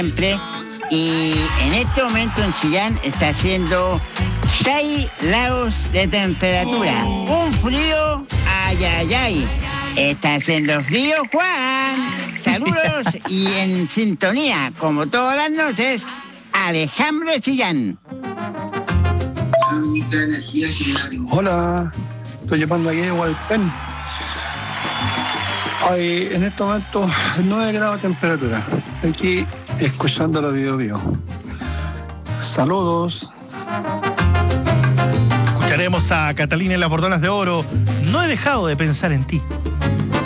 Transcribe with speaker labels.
Speaker 1: siempre. Y en este momento en Chillán está haciendo 6 grados de temperatura. Un frío, ay, ay, ay. Está haciendo frío, Juan. Saludos y en sintonía, como todas las noches, Alejandro Chillán.
Speaker 2: Hola, estoy llamando aquí de Hualpén. Hay en este momento 9 grados de temperatura. Aquí escuchando los videos. Saludos.
Speaker 3: Escucharemos a Catalina en las Bordonas de Oro. No he dejado de pensar en ti.